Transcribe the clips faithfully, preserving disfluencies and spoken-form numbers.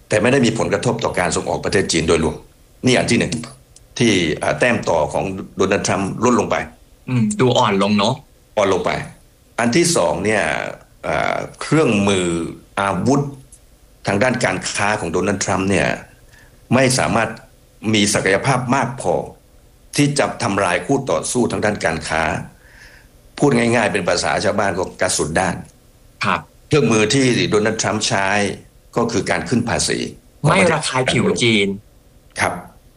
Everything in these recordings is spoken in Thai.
แต่ไม่ได้มีผลกระทบต่อการส่งออกประเทศจีนโดยรวมนี่อันที่หนึ่งที่แต้มต่อของโดนัลด์ทรัมป์ลดลงไปดูอ่อนลงเนาะอ่อนลงไปอันที่สองเนี่ยเครื่องมืออาวุธทางด้านการค้าของโดนัลด์ทรัมป์เนี่ยไม่สามารถมีศักยภาพมากพอที่จะทำลายคู่ต่อสู้ทางด้านการค้าพูดง่ายๆเป็นภาษาชาวบ้านก็กระสุนด้านครับเครื่องมือที่โดนัลด์ทรัมป์ใช้ก็คือการขึ้นภาษีไม่ระคายผิวจีนครับ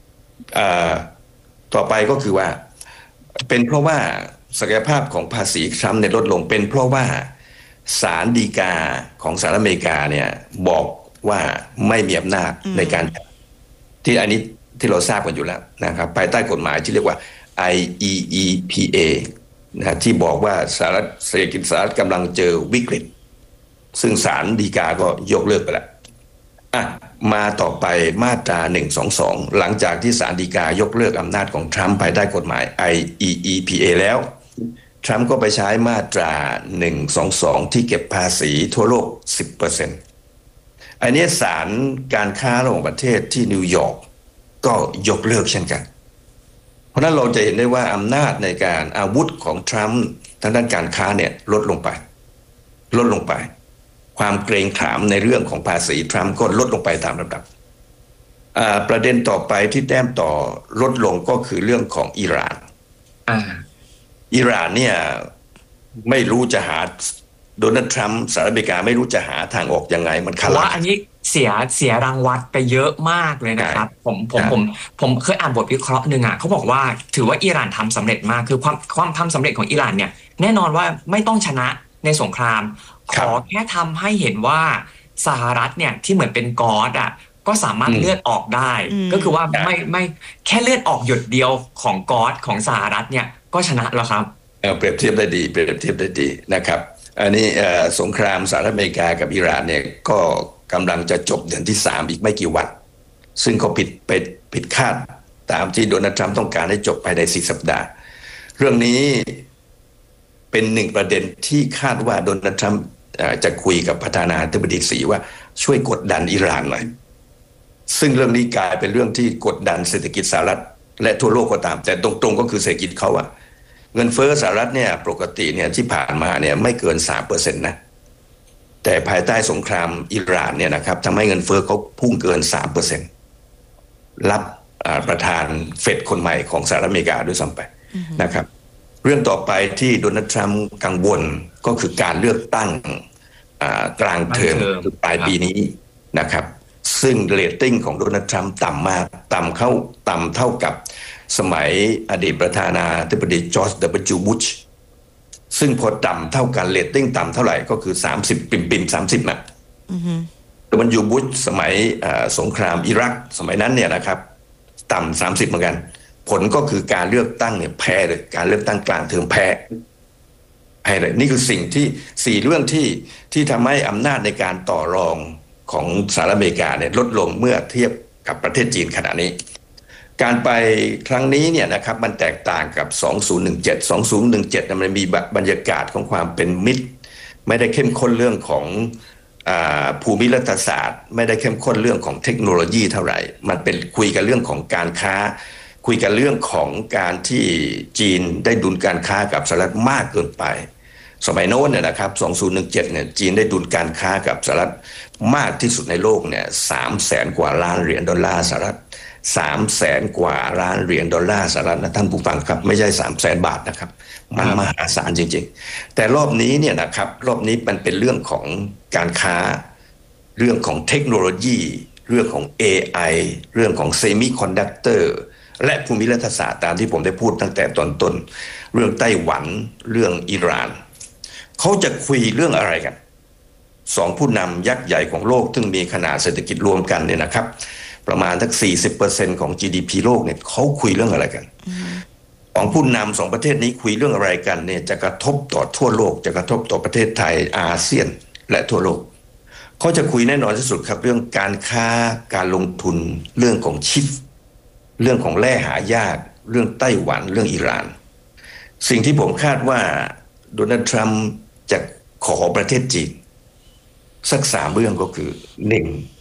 ต่อไปก็คือว่าเป็นเพราะว่าศักยภาพของภาษีทรัมป์เนี่ยลดลงเป็นเพราะว่าศาลฎีกาของสหรัฐอเมริกาเนี่ยบอกว่าไม่มีอำนาจในการที่อันนี้ที่เราทราบกันอยู่แล้วนะครับภายใต้กฎหมายที่เรียกว่า ไอ อี อี พี เอ นะที่บอกว่าสหรัฐเศรษฐกิจสหรัฐกำลังเจอวิกฤตซึ่งศาลฎีกาก็ยกเลิกไปแล้วอ่ะมาต่อไปมาตราหนึ่งสองสองหลังจากที่ศาลฎีกายกเลิกอำนาจของทรัมป์ภายใต้กฎหมาย ไอ อี อี พี เอ แล้วทรัมป์ก็ไปใช้มาตราหนึ่งสองสองที่เก็บภาษีทั่วโลก สิบเปอร์เซ็นต์ อันนี้ศาลการค้าระหว่างประเทศที่นิวยอร์กก็ยกเลิกเช่นกันเพราะนั้นเราจะเห็นได้ว่าอำนาจในการอาวุธของทรัมป์ทางด้านการค้าเนี่ยลดลงไปลดลงไปความเกรงขามในเรื่องของภาษีทรัมป์ก็ลดลงไปตามลำดับประเด็นต่อไปที่แต้มต่อลดลงก็คือเรื่องของอิหร่านอิหร่านเนี่ยไม่รู้จะหาโดนัลด์ทรัมป์สหรัฐอเมริกาไม่รู้จะหาทางออกยังไงมันคาว่าอันนี้เสียเสียรางวัลไปเยอะมากเลยนะครับผมผมผมผมเคยอ่านบทวิเคราะห์หนึ่งอ่ะเขาบอกว่าถือว่าอิหร่านทำสำเร็จมากคือความความทำสำเร็จของอิหร่านเนี่ยแน่นอนว่าไม่ต้องชนะในสงครามขอแค่ทำให้เห็นว่าสหรัฐเนี่ยที่เหมือนเป็นกอดอ่ะก็สามารถเลือดออกได้ก็คือว่าไม่ไม่แค่เลือดออกหยดเดียวของกอดของสหรัฐเนี่ยก็ชนะแล้วครับเปรียบเทียบได้ดีเปรียบเทียบได้ดีนะครับอันนี้สงครามสหรัฐอเมริกากับอิหร่านเนี่ยก็กำลังจะจบเดือนที่สามอีกไม่กี่วันซึ่งก็ผิดไปผิดคาดตามที่โดนัลด์ทรัมป์ต้องการให้จบภายในสี่สัปดาห์เรื่องนี้เป็นหนึ่งประเด็นที่คาดว่าโดนัลด์ทรัมป์จะคุยกับประธานาธิบดีสีว่าช่วยกดดันอิหร่านหน่อยซึ่งเรื่องนี้กลายเป็นเรื่องที่กดดันเศรษฐกิจสหรัฐและทั่วโลกก็ตามแต่ตรงๆก็คือเศรษฐกิจเขาอะเงินเฟ้อสหรัฐเนี่ยปกติเนี่ยที่ผ่านมาเนี่ยไม่เกิน สามเปอร์เซ็นต์ นะแต่ภายใต้สงครามอิหร่านเนี่ยนะครับทำให้เงินเฟ้อเขาพุ่งเกิน สามเปอร์เซ็นต์ รับประธานเฟดคนใหม่ของสหรัฐอเมริกาด้วยซ้ำไปนะครับเรื่องต่อไปที่โดนัลด์ทรัมป์กังวลก็คือการเลือกตั้งกลางเทอมปลายปีนี้นะครับซึ่งเรตติ้งของโดนัลด์ทรัมป์ต่ำมากต่ำเข้าต่ำเท่ากับสมัยอดีตประธานาธิบดีจอร์จ ดับเบิลยู บุชซึ่งพอต่ำเท่ากันเรตติ้งต่ำเท่าไหร่ก็คือสามสิบปิ่มปิ่มสามสิบนะดับเบิลยูบุชสมัยสงครามอิรักสมัยนั้นเนี่ยนะครับต่ำสามสิบเหมือนกันผลก็คือการเลือกตั้งเนี่ยแพ้เลยการเลือกตั้งกลางเทอมแพ้แพ้เลยนี่คือสิ่งที่สี่เรื่องที่ที่ทำให้อำนาจในการต่อรองของสหรัฐอเมริกาเนี่ยลดลงเมื่อเทียบกับประเทศจีนขณะนี้การไปครั้งนี้เนี่ยนะครับมันแตกต่างกับสองพันสิบเจ็ด สองพันสิบเจ็ดมันมีบรรยากาศของความเป็นมิตรไม่ได้เข้มข้นเรื่องของภูมิรัฐศาสตร์ไม่ได้เข้มข้นเรื่องของเทคโนโลยีเท่าไหร่มันเป็นคุยกันเรื่องของการค้าคุยกันเรื่องของการที่จีนได้ดุลการค้ากับสหรัฐมากเกินไปสมัยโน้นเนี่ยนะครับสองพันสิบเจ็ดเนี่ยจีนได้ดุลการค้ากับสหรัฐมากที่สุดในโลกเนี่ยสามแสนกว่าล้านเหรียญดอลลาร์สหรัฐสามแสนกว่าล้านเหรียญดอลลาร์สหรัฐนะท่านผู้ฟังครับไม่ใช่สามแสนบาทนะครับมันมหาศาลจริงๆแต่รอบนี้เนี่ยนะครับรอบนี้มันเป็นเรื่องของการค้าเรื่องของเทคโนโลยีเรื่องของ เอ ไอ เรื่องของเซมิคอนดักเตอร์และภูมิรัฐศาสตร์ตามที่ผมได้พูดตั้งแต่ตอนต้นเรื่องไต้หวันเรื่องอิหร่านเขาจะคุยเรื่องอะไรกันสองผู้นำยักษ์ใหญ่ของโลกซึ่งมีขนาดเศรษฐกิจรวมกันเนี่ยนะครับประมาณสัก สี่สิบเปอร์เซ็นต์ ของ จี ดี พี โลกเนี่ยเขาคุยเรื่องอะไรกันสองผู้นำสองประเทศนี้คุยเรื่องอะไรกันเนี่ยจะกระทบต่อทั่วโลกจะกระทบต่อประเทศไทยอาเซียนและทั่วโลกเขาจะคุยแน่นอนที่สุดครับเรื่องการค้าการลงทุนเรื่องของชิปเรื่องของแร่หายากเรื่องไต้หวันเรื่องอิหร่านสิ่งที่ผมคาดว่าโดนัลด์ทรัมป์จะขอประเทศจีนสักสามเรื่องก็คือหนึ่ง